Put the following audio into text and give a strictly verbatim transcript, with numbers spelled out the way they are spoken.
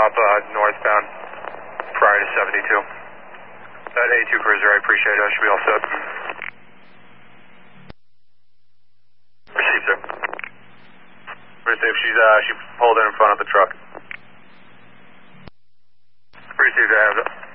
stop uh, northbound prior to seventy-two. That eighty-two cruiser, I appreciate it. I should be all set. Received, sir. Received. She's, uh, she pulled in in front of the truck. Received, I have it.